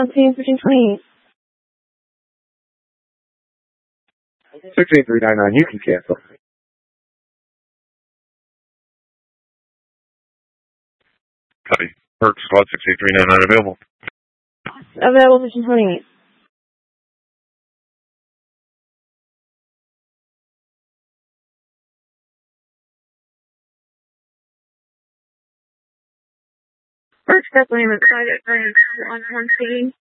1520. 68399, you can cancel. Copy. Herc Squad 68399 available. Available 1528. First step name is 5 on 1C.